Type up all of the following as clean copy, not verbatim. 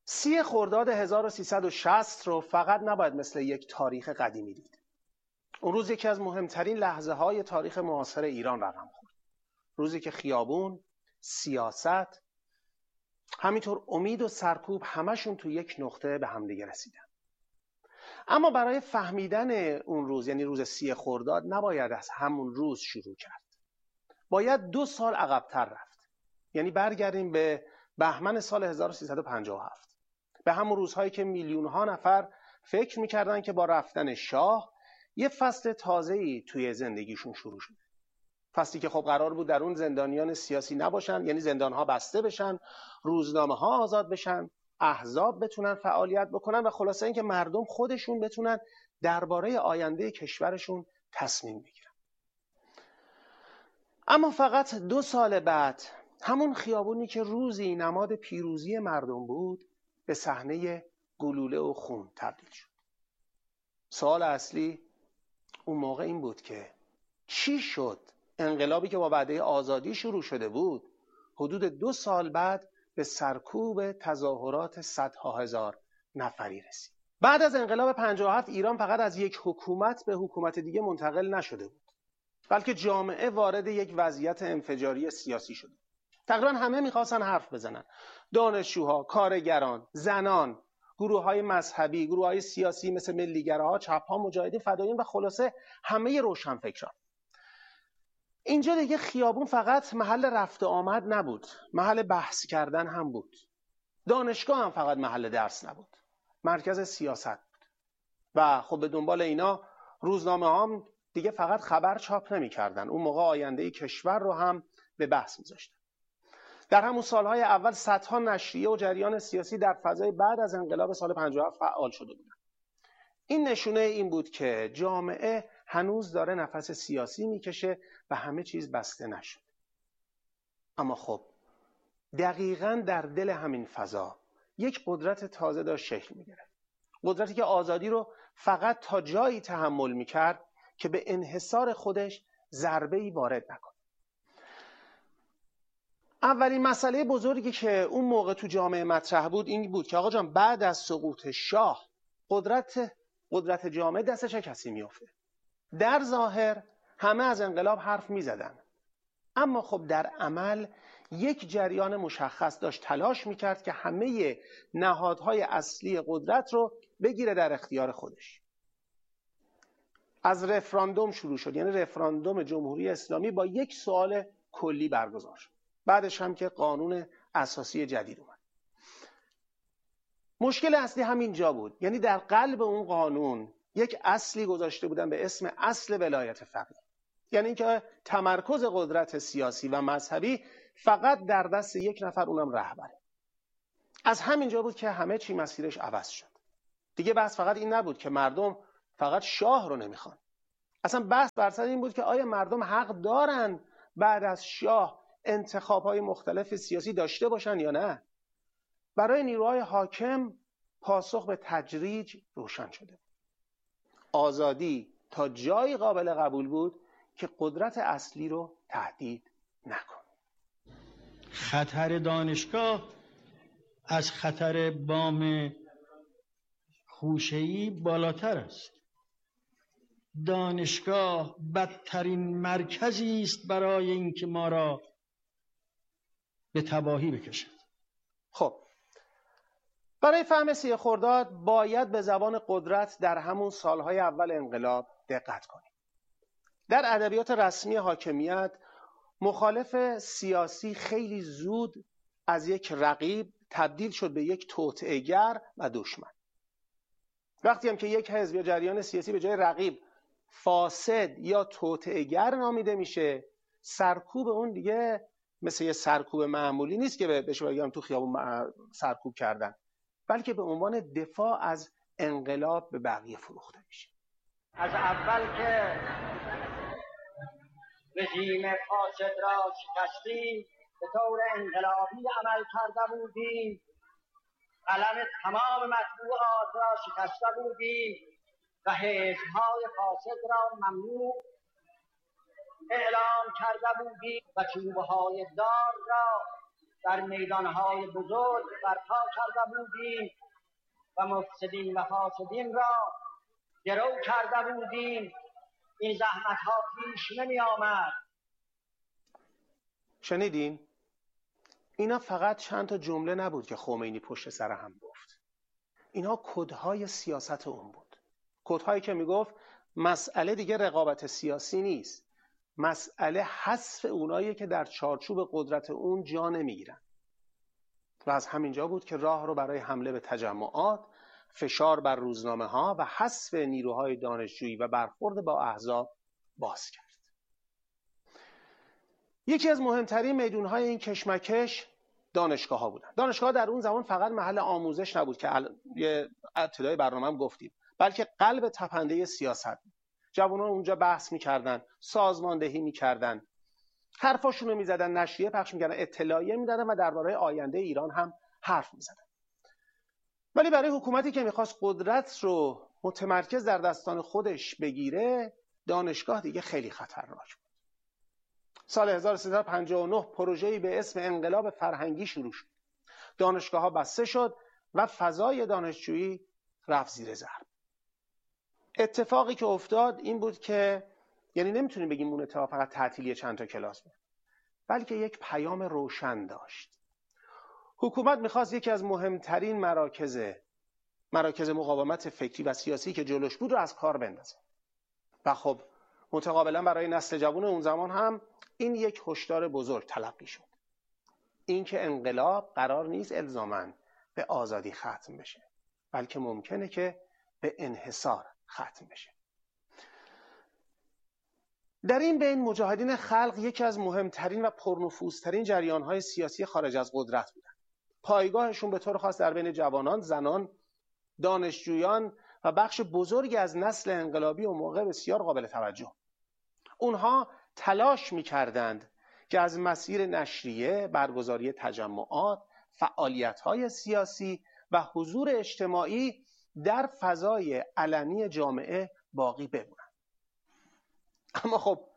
خرداد 1360 رو فقط نباید مثل یک تاریخ قدیمی دید. اون روز یکی از مهمترین لحظه های تاریخ معاصر ایران رقم خورد. روزی که خیابون، سیاست، همینطور امید و سرکوب همشون تو یک نقطه به همدیگه رسیدن. اما برای فهمیدن اون روز، یعنی روز 30 خرداد، نباید از همون روز شروع کرد. باید 2 سال عقب‌تر رفت. یعنی برگردیم به بهمن سال 1357. به همون روزهایی که میلیون‌ها نفر فکر می‌کردن که با رفتن شاه یه فصل تازه‌ای توی زندگیشون شروع شده. فصلی که خب قرار بود در اون زندانیان سیاسی نباشن، یعنی زندان‌ها بسته بشن، روزنامه‌ها آزاد بشن، احزاب بتونن فعالیت بکنن و خلاصه اینکه مردم خودشون بتونن درباره آینده کشورشون تصمیم بگیرن. اما فقط 2 سال بعد همون خیابونی که روزی نماد پیروزی مردم بود به صحنه گلوله و خون تبدیل شد. سوال اصلی اون موقع این بود که چی شد انقلابی که با وعده آزادی شروع شده بود حدود 2 سال بعد به سرکوب تظاهرات صدها هزار نفری رسید. بعد از انقلاب 57 ایران فقط از یک حکومت به حکومت دیگه منتقل نشده بود، بلکه جامعه وارد یک وضعیت انفجاری سیاسی شده. تقریبا همه میخواستن حرف بزنن. دانشجوها، کارگران، زنان، گروه‌های مذهبی، گروه‌های سیاسی مثل ملیگراها، چپ‌ها، مجاهدین، فدایین و خلاصه همه روشنفکران. اینجا دیگه خیابون فقط محل رفت و آمد نبود، محل بحث کردن هم بود. دانشگاه هم فقط محل درس نبود، مرکز سیاست بود. و خب به دنبال اینا روزنامه هم دیگه فقط خبر چاپ نمی‌کردن. اون موقع آینده کشور رو هم به بحث می‌ذاشتن. در همون سالهای اول صدها نشریه و جریان سیاسی در فضای بعد از انقلاب سال 57 فعال شده بودند. این نشونه این بود که جامعه هنوز داره نفس سیاسی میکشه و همه چیز بسته نشد. اما خب دقیقاً در دل همین فضا یک قدرت تازه داشت شکل میگرفت. قدرتی که آزادی رو فقط تا جایی تحمل میکرد که به انحصار خودش ضربه‌ای وارد نکنه. اولین مسئله بزرگی که اون موقع تو جامعه مطرح بود این بود که آقا جان بعد از سقوط شاه قدرت جامعه دست چه کسی میافته؟ در ظاهر همه از انقلاب حرف میزدن، اما خب در عمل یک جریان مشخص داشت تلاش میکرد که همه نهادهای اصلی قدرت رو بگیره در اختیار خودش. از رفراندوم شروع شد، یعنی رفراندوم جمهوری اسلامی با یک سوال کلی برگزار شد. بعدش هم که قانون اساسی جدید اومد. مشکل اصلی همین جا بود، یعنی در قلب اون قانون یک اصلی گذاشته بودن به اسم اصل ولایت فقیه، یعنی اینکه تمرکز قدرت سیاسی و مذهبی فقط در دست یک نفر، اونم رهبره. از همین جا بود که همه چی مسیرش عوض شد. دیگه بحث فقط این نبود که مردم فقط شاه رو نمیخوان. اصلا بحث بر سر این بود که آیا مردم حق دارن بعد از شاه انتخاب‌های مختلف سیاسی داشته باشن یا نه؟ برای نیروهای حاکم پاسخ به تدریج روشن شده. آزادی تا جایی قابل قبول بود که قدرت اصلی رو تهدید نکن. خطر دانشگاه از خطر بام خوشه‌ای بالاتر است. دانشگاه بدترین مرکزی است برای اینکه ما را به تباهی بکشد. خب برای فهم 30 خرداد باید به زبان قدرت در همون سالهای اول انقلاب دقت کنیم. در ادبیات رسمی حاکمیت مخالف سیاسی خیلی زود از یک رقیب تبدیل شد به یک توطئه‌گر و دشمن. وقتی هم که یک حزب یا جریان سیاسی به جای رقیب فاسد یا توطئه‌گر نامیده میشه، سرکوب اون دیگه مثل یه سرکوب معمولی نیست که بهش بگم تو خیابون سرکوب کردن، بلکه به عنوان دفاع از انقلاب به بقیه فروخته میشه. از اول که رژیم فاسد را شکستیم به طور انقلابی عمل کرده بودیم، قلم تمام مطبوعات را شکسته بودیم و حزب‌های فاسد را ممنوع اعلام کرده بودیم و چوبه‌های دار را در میدانهای بزرگ برپا کرده بودیم و مفسدین و فاسدین را گرو کرده بودیم. این زحمت ها پیش نمی آمد. شنیدین؟ اینا فقط چند تا جمله نبود که خمینی پشت سر هم گفت. اینا کدهای سیاست اون بود. کدهایی که میگفت مسئله دیگه رقابت سیاسی نیست. مسئله حذف اونایی که در چارچوب قدرت اون جا نمیگیرن. و از همینجا بود که راه رو برای حمله به تجمعات، فشار بر روزنامه ها و حذف نیروهای دانشجویی و برخورد با احزاب باز کرد. یکی از مهمترین میدونهای این کشمکش دانشگاه ها بودن. دانشگاه در اون زمان فقط محل آموزش نبود که یه ابتدای برنامه هم گفتیم، بلکه قلب تپنده سیاست بود. جوانان اونجا بحث میکردن، سازماندهی میکردن، حرفاشونو میزدن، نشریه پخش میکردن، اطلاعیه میدادن و درباره آینده ایران هم حرف میزدن. ولی برای حکومتی که میخواست قدرت رو متمرکز در دستان خودش بگیره، دانشگاه دیگه خیلی خطرناک بود. سال 1359 پروژه‌ای به اسم انقلاب فرهنگی شروع شد. دانشگاه‌ها بسته شد و فضای دانشجویی رفت زیر ضرب. اتفاقی که افتاد این بود که یعنی نمیتونیم بگیم اون اتفاق فقط تعطیلی چند تا کلاس بود، بلکه یک پیام روشن داشت. حکومت میخواست یکی از مهمترین مراکز مقاومت فکری و سیاسی که جلوش بود رو از کار بندازه. و خب متقابلا برای نسل جوان اون زمان هم این یک هشدار بزرگ تلقی شد. این که انقلاب قرار نیست الزاماً به آزادی ختم بشه، بلکه ممکنه که به انحصار ختم بشه. در این بین مجاهدین خلق یکی از مهمترین و پرنفوذترین جریان‌های سیاسی خارج از قدرت بودند. پایگاهشون به طور خاص در بین جوانان، زنان، دانشجویان و بخش بزرگی از نسل انقلابی و موقع بسیار قابل توجه. اونها تلاش می‌کردند که از مسیر نشریه، برگزاری تجمعات، فعالیت‌های سیاسی و حضور اجتماعی در فضای علنی جامعه باقی بمونند. اما خب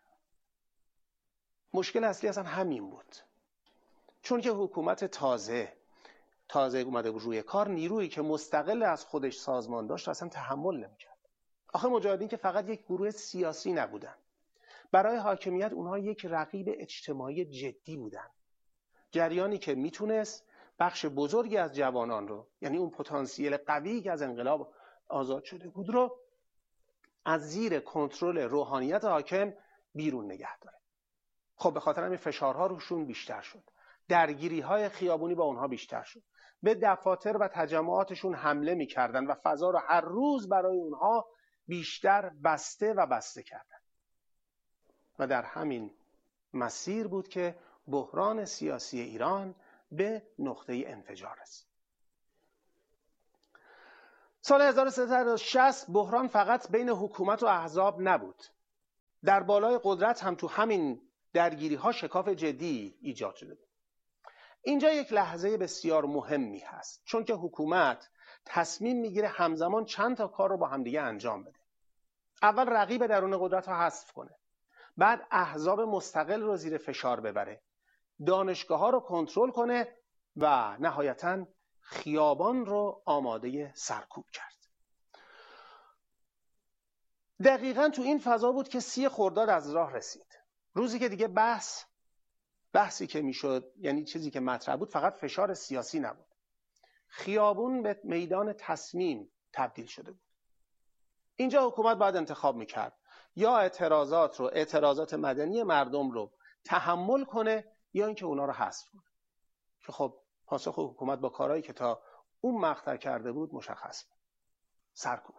مشکل اصلی اصلا همین بود، چون که حکومت تازه اومده بود روی کار، نیرویی که مستقل از خودش سازمان داشت اصلا تحمل نمی‌کرد. آخه مجاهدین که فقط یک گروه سیاسی نبودن، برای حاکمیت اونها یک رقیب اجتماعی جدی بودن. جریانی که میتونست بخش بزرگی از جوانان رو، یعنی اون پتانسیل قوی که از انقلاب آزاد شده بود رو، از زیر کنترل روحانیت حاکم بیرون نگه داره. خب به خاطر همین فشارها روشون بیشتر شد، درگیری‌های خیابونی با اونها بیشتر شد، به دفاتر و تجمعاتشون حمله می‌کردن و فضا رو هر روز برای اونها بیشتر بسته کردن. و در همین مسیر بود که بحران سیاسی ایران به نقطه انفجار رسید. سال 1360 بحران فقط بین حکومت و احزاب نبود. در بالای قدرت هم تو همین درگیری‌ها شکاف جدی ایجاد شده بود. اینجا یک لحظه بسیار مهمی هست، چون که حکومت تصمیم میگیره همزمان چند تا کار رو با همدیگه انجام بده. اول رقیب درون قدرت رو حذف کنه، بعد احزاب مستقل رو زیر فشار ببره، دانشگاه‌ها رو کنترل کنه و نهایتاً خیابان رو آماده سرکوب کرد. دقیقاً تو این فضا بود که 30 خرداد از راه رسید. روزی که دیگه بحثی که میشد، یعنی چیزی که مطرح بود، فقط فشار سیاسی نبود. خیابون به میدان تصمیم تبدیل شده بود. اینجا حکومت باید انتخاب میکرد، یا اعتراضات مدنی مردم رو تحمل کنه یا اینکه اونا رو حذف کنه. که خب پاسخ حکومت با کارهایی که تا اون مقطع کرده بود مشخص بود: سرکوب.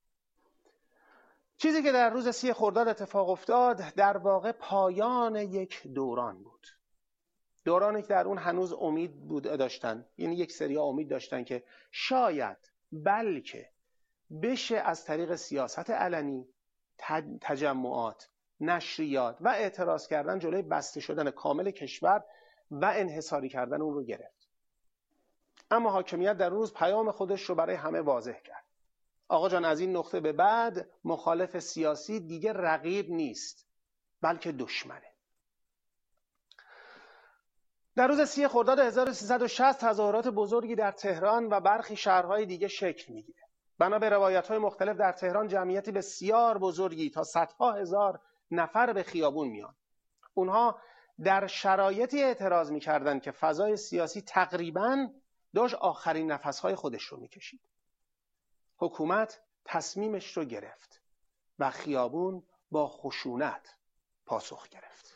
چیزی که در روز 30 خرداد اتفاق افتاد در واقع پایان یک دوران بود. دورانی که در اون هنوز امید داشتن، یعنی یک سری امید داشتن که شاید بلکه بشه از طریق سیاست علنی، تجمعات، نشریات و اعتراض کردن جلوی بسته شدن کامل کشور و انحصاری کردن اون رو گرفت. اما حاکمیت در روز پیام خودش رو برای همه واضح کرد: آقا جان، از این نقطه به بعد مخالف سیاسی دیگه رقیب نیست، بلکه دشمنه. در روز 30 خرداد 1360 تظاهرات بزرگی در تهران و برخی شهرهای دیگه شکل میگیره. بنا به روایت‌های مختلف در تهران جمعیتی بسیار بزرگی تا صدها هزار نفر به خیابون میان. اونها در شرایطی اعتراض میکردند که فضای سیاسی تقریباً داشت آخرین نفسهای خودش رو میکشید. حکومت تصمیمش رو گرفت و خیابون با خشونت پاسخ گرفت.